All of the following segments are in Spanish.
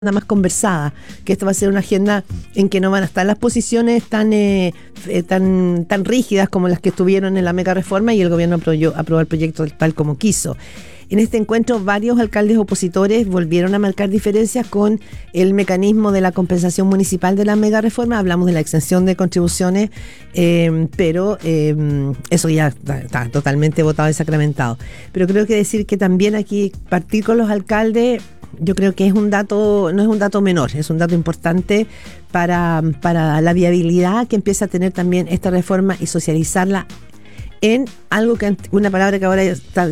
más conversada, que esto va a ser una agenda en que no van a estar las posiciones tan rígidas como las que estuvieron en la mega reforma, y el gobierno aprobó el proyecto tal como quiso. En este encuentro, varios alcaldes opositores volvieron a marcar diferencias con el mecanismo de la compensación municipal de la mega reforma. Hablamos de la exención de contribuciones, pero eso ya está totalmente votado y sacramentado. Pero creo que decir que también aquí partir con los alcaldes, yo creo que es un dato, no es un dato menor, es un dato importante para la viabilidad que empieza a tener también esta reforma y socializarla en algo que, una palabra que ahora está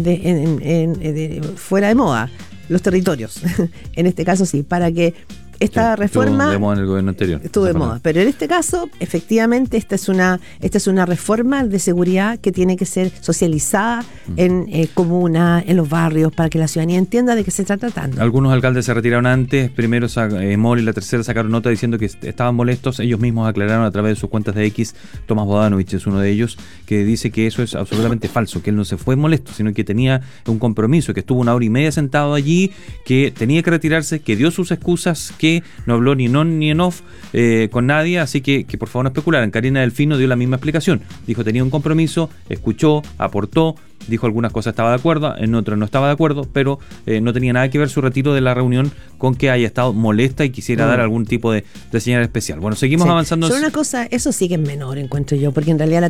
fuera de moda, los territorios. En este caso sí, para que esta reforma estuvo de moda en el gobierno anterior. Estuvo de moda, pero en este caso, efectivamente, esta es una reforma de seguridad que tiene que ser socializada en comunas, en los barrios, para que la ciudadanía entienda de qué se está tratando. Algunos alcaldes se retiraron antes. Primero Mol y la tercera sacaron nota diciendo que estaban molestos. Ellos mismos aclararon a través de sus cuentas de X. Tomás Bodanovich es uno de ellos, que dice que eso es absolutamente falso, que él no se fue molesto, sino que tenía un compromiso, que estuvo 1 hora y media sentado allí, que tenía que retirarse, que dio sus excusas, que no habló ni en on ni en off con nadie, así que por favor no especularan. Karina Delfino dio la misma explicación, dijo tenía un compromiso, escuchó, aportó, dijo algunas cosas estaba de acuerdo, en otras no estaba de acuerdo, pero no tenía nada que ver su retiro de la reunión con que haya estado molesta y quisiera dar algún tipo de señal especial. Bueno, seguimos avanzando. Solo una cosa, eso sí que es menor, encuentro yo, porque en realidad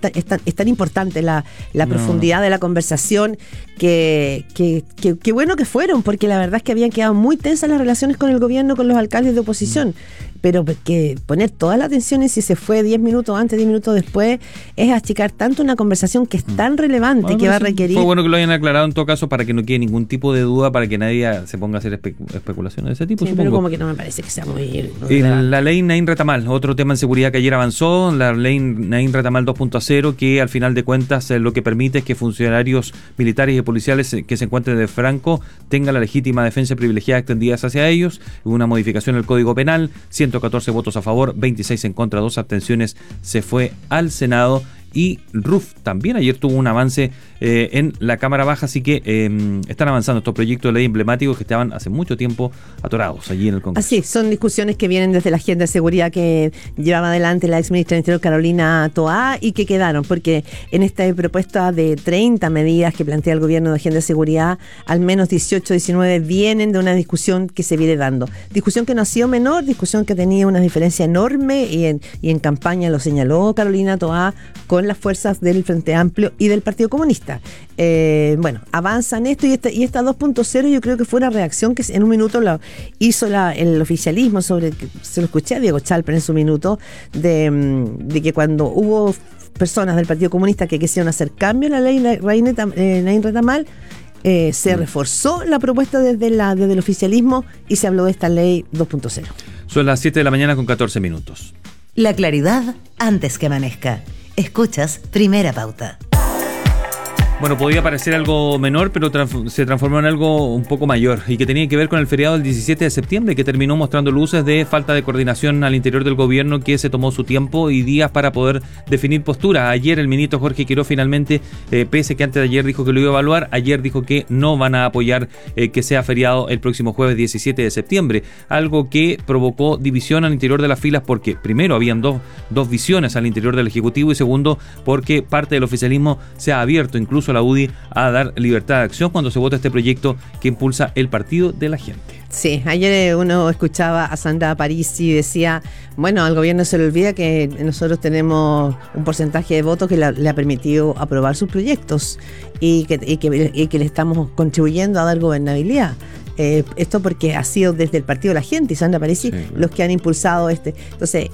es tan importante la profundidad de la conversación que bueno que fueron, porque la verdad es que habían quedado muy tensas las relaciones con el gobierno, con los alcaldes de oposición. Pero que poner toda la atención en si se fue 10 minutos antes, 10 minutos después, es achicar tanto una conversación que es tan relevante, que va a requerir... Fue bueno que lo hayan aclarado en todo caso para que no quede ningún tipo de duda, para que nadie se ponga a hacer especulaciones de ese tipo. Sí, pero como que no me parece que sea muy... La ley Naín Retamal, otro tema en seguridad que ayer avanzó, la ley Naín Retamal 2.0, que al final de cuentas lo que permite es que funcionarios militares y policiales que se encuentren de franco tengan la legítima defensa privilegiada extendida hacia ellos, una modificación al Código Penal, 114 votos a favor, 26 en contra, 2 abstenciones, se fue al Senado. Y RUF también ayer tuvo un avance en la Cámara Baja, así que están avanzando estos proyectos de ley emblemáticos que estaban hace mucho tiempo atorados allí en el Congreso. Así, son discusiones que vienen desde la agenda de seguridad que llevaba adelante la exministra del Interior Carolina Toá y que quedaron, porque en esta propuesta de 30 medidas que plantea el gobierno de agenda de seguridad, al menos 18, 19 vienen de una discusión que se viene dando. Discusión que no ha sido menor, discusión que tenía una diferencia enorme y en campaña lo señaló Carolina Toá con las fuerzas del Frente Amplio y del Partido Comunista. Bueno, avanzan esto y esta 2.0 yo creo que fue una reacción que en un minuto hizo el oficialismo se lo escuché a Diego Chalper en su minuto, de que cuando hubo personas del Partido Comunista que quisieron hacer cambio en la ley Naín Retamal, se reforzó la propuesta desde el oficialismo y se habló de esta ley 2.0. Son las 7 de la mañana con 14 minutos. La claridad antes que amanezca. Escuchas Primera Pauta. Bueno, podía parecer algo menor, pero se transformó en algo un poco mayor y que tenía que ver con el feriado del 17 de septiembre, que terminó mostrando luces de falta de coordinación al interior del gobierno, que se tomó su tiempo y días para poder definir postura. Ayer el ministro Jorge Quirós finalmente, pese que antes de ayer dijo que lo iba a evaluar, ayer dijo que no van a apoyar que sea feriado el próximo jueves 17 de septiembre, algo que provocó división al interior de las filas porque primero habían dos visiones al interior del Ejecutivo y segundo porque parte del oficialismo se ha abierto incluso a la UDI a dar libertad de acción cuando se vota este proyecto que impulsa el Partido de la Gente. Sí, ayer uno escuchaba a Sandra Parisi y decía, bueno, al gobierno se le olvida que nosotros tenemos un porcentaje de votos que le ha permitido aprobar sus proyectos y que le estamos contribuyendo a dar gobernabilidad. Esto porque ha sido desde el Partido de la Gente y Sandra Parisi los que han impulsado entonces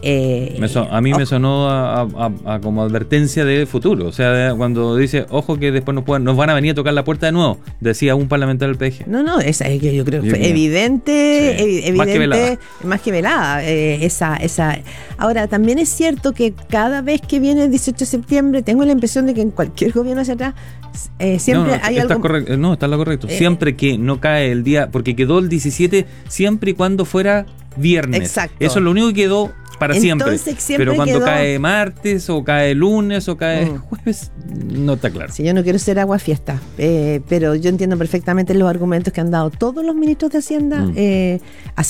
a mí me sonó a como advertencia de futuro, o sea, cuando dice ojo que después nos van a venir a tocar la puerta de nuevo, decía un parlamentario del PG. No, esa es que yo creo que fue evidente, sí, evidente, más que velada, esa. Ahora, también es cierto que cada vez que viene el 18 de septiembre tengo la impresión de que en cualquier gobierno hacia atrás siempre hay algo... está lo correcto, siempre que no cae el día, porque quedó el 17 siempre y cuando fuera viernes. Exacto. Eso es lo único que quedó para siempre. Pero cuando cae martes o cae lunes o cae jueves, no está claro. Sí, yo no quiero ser aguafiesta, pero yo entiendo perfectamente los argumentos que han dado todos los ministros de Hacienda